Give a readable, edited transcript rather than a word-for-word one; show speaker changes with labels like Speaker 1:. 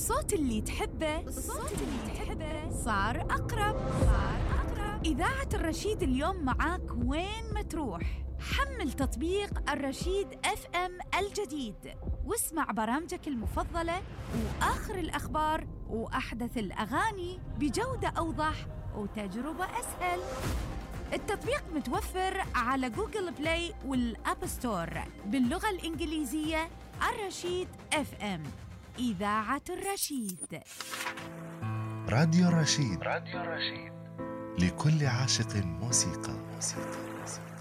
Speaker 1: الصوت اللي تحبه صار أقرب. إذاعة الرشيد اليوم معاك وين ما تروح. حمل تطبيق الرشيد FM الجديد واسمع برامجك المفضلة وآخر الأخبار وأحدث الأغاني بجودة أوضح وتجربة أسهل. التطبيق متوفر على جوجل بلاي والأب ستور باللغة الإنجليزية. الرشيد FM، إذاعة الرشيد.
Speaker 2: راديو الرشيد، راديو الرشيد لكل عاشق موسيقى.